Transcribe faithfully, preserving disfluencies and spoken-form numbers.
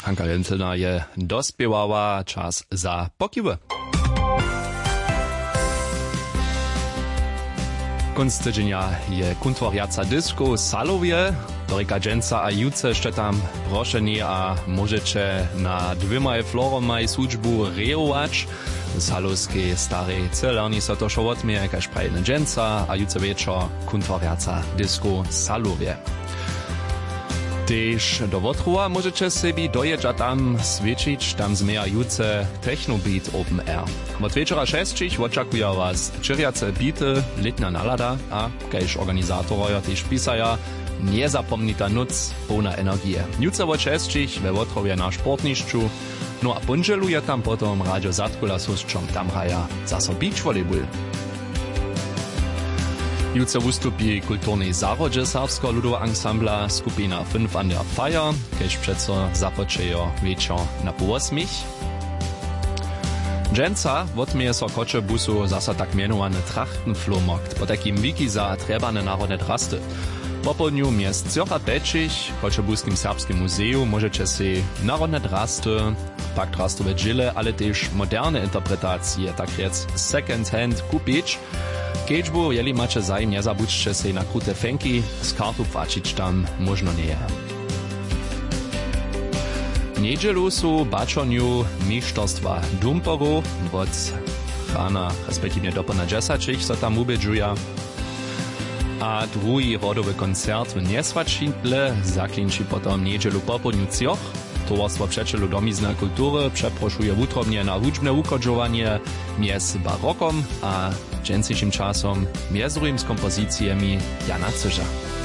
Hanka Jentlna je dospiewała, czas za pokiwy. Kunst tydzienia je kuntvoriaca disco Salowie, Dorika Dżęca a Juce jeszcze tam proszeni, a możecie na dwiema floromaj służbu reować. Salowskiej starej celerni so to szowotmie, jakaś prajne Dżęca, a Juce wieczor kuntvoriaca disco Salowie. Tež do Wotrowa możecie sobie dojeć a tam swieczyć, tam zmieja Juce Technobeat Open Air. Od wieczora šestich oczekuje was čirjace bity, letnia nalada, a kajż organizatoroja tež pisaja, niezapomnita noc, pełna energie. Juce od šestich we Wotrowie na sportniszczu, no a ponželu je tam potom Radio Zatkula s hosčom tam hraja zaso beach volleyball. Juce wustupi kulturnej zarodźe serbsko ludowa ansambla skupina fünf an der Feier, kiedyś przeco započejo wieczor na pół osmich. Dżęca wotmieje so kocze busu zasa tak mianowany Trachtenflohmarkt, po takim wiki za trebane narodne drasty. Po południu miast circa pečich, kocze buskim serbskim muzeum możecie si narodne drasty, pak drastowe dżile, ale też moderne interpretacje, tak rec second hand kupić. Keďbu, jeli macie zajem, nie zabudźcie się na krute fenki, z kartu płacić tam można nie. W niedzielu są baczoniu mistrzostwa dumperów, od rana, respektive do ponad dziesięciu, so tam ubiedżuja. A drugi rodowy koncert w Nieswačintle zaklinči potom niedzielu po południu Cioch. Towarstwo Przeczelu Domizna Kultury przeproszuje utrobnie na hudźbne ukodżowanie mies barokom a dżęcyczym czasom, między z kompozycjami Jana Cyża.